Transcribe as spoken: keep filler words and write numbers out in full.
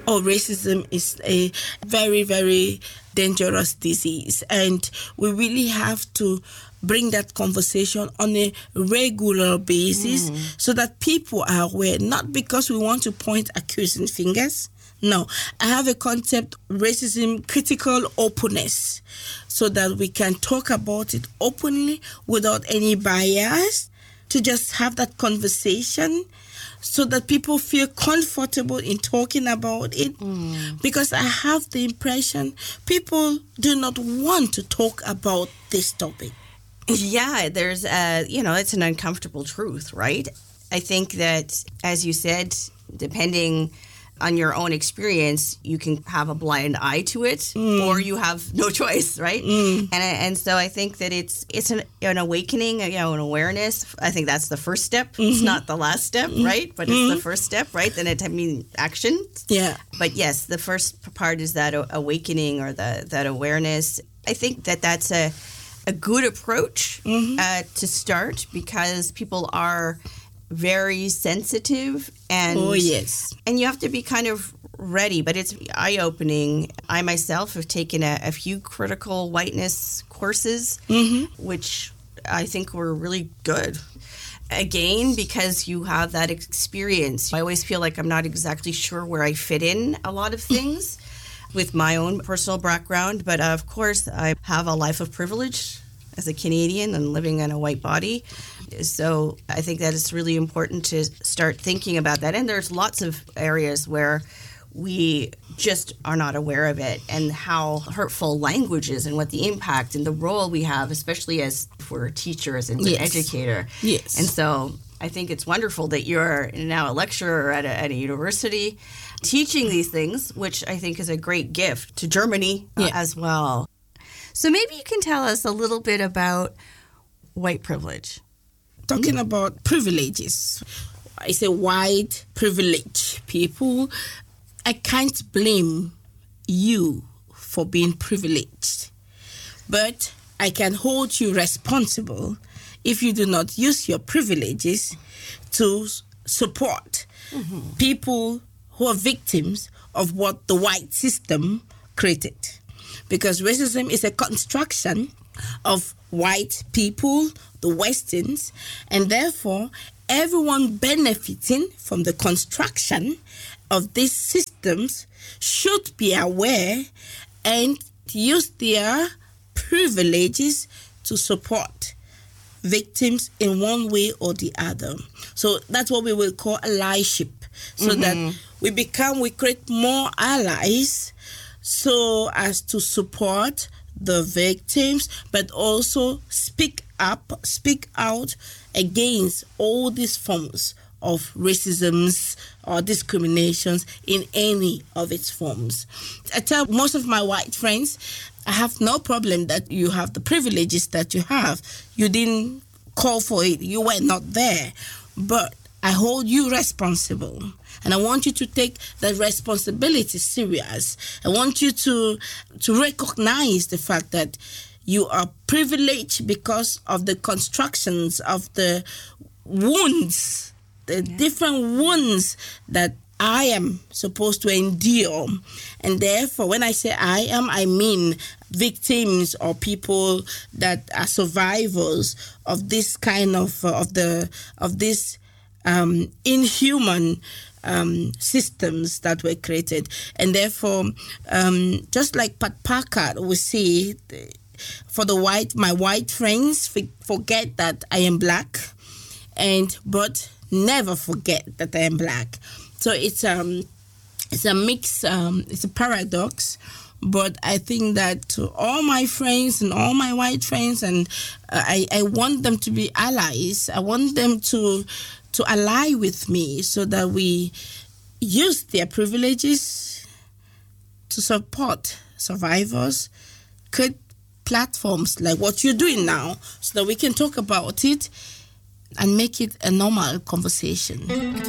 oh, racism is a very, very dangerous disease. And we really have to bring that conversation on a regular basis mm. so that people are aware, not because we want to point accusing fingers. No, I have a concept, racism, critical openness, so that we can talk about it openly without any bias, to just have that conversation so that people feel comfortable in talking about it. Mm. Because I have the impression people do not want to talk about this topic. Yeah, there's, a, you know, it's an uncomfortable truth, right? I think that, as you said, depending on your own experience, you can have a blind eye to it, mm. or you have no choice, right? Mm. And and so I think that it's it's an, an awakening, you know, an awareness. I think that's the first step. Mm-hmm. It's not the last step, mm-hmm. right? But mm-hmm. it's the first step, right? Then it I mean action. Yeah. But yes, the first part is that awakening or the that awareness. I think that that's a a good approach mm-hmm. uh, to start, because people are very sensitive, and oh yes, and you have to be kind of ready. But it's eye-opening. I myself have taken a, a few critical whiteness courses, mm-hmm. which I think were really good. Again, because you have that experience. I always feel like I'm not exactly sure where I fit in a lot of things with my own personal background. But uh, of course, I have a life of privilege as a Canadian and living in a white body. So I think that it's really important to start thinking about that. And there's lots of areas where we just are not aware of it, and how hurtful language is, and what the impact and the role we have, especially as if we're teachers and yes. an educator. Yes. And so I think it's wonderful that you're now a lecturer at a, at a university teaching these things, which I think is a great gift to Germany uh, yeah. as well. So maybe you can tell us a little bit about white privilege. Talking mm. about privileges, I say white privilege people. I can't blame you for being privileged, but I can hold you responsible if you do not use your privileges to support mm-hmm. people who are victims of what the white system created. Because racism is a construction of white people, the Westerns, and therefore everyone benefiting from the construction of these systems should be aware and use their privileges to support victims in one way or the other. So that's what we will call allyship. So mm-hmm. that we become, we create more allies so as to support the victims, but also speak up, speak out against all these forms of racisms or discriminations in any of its forms. I tell most of my white friends, I have no problem that you have the privileges that you have. You didn't call for it. You were not there. But I hold you responsible. And I want you to take that responsibility serious. I want you to, to recognize the fact that you are privileged because of the constructions of the wounds, the yeah. different wounds that I am supposed to endure. And therefore, when I say I am, I mean victims or people that are survivors of this kind of, uh, of the, of this um, inhuman Um, systems that were created. And therefore, um, just like Pat Parker we see, for the white, my white friends forget that I am black, and but never forget that I am black. So it's um it's a mix, um, it's a paradox. But I think that to all my friends and all my white friends, and uh, I, I want them to be allies. I want them to to ally with me so that we use their privileges to support survivors, create platforms like what you're doing now so that we can talk about it and make it a normal conversation.